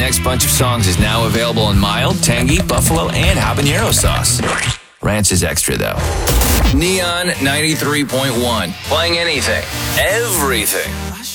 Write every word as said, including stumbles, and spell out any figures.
next bunch of songs is now available in mild, tangy, buffalo, and habanero sauce. Ranch is extra, though. Neon ninety-three point one. Playing anything, everything.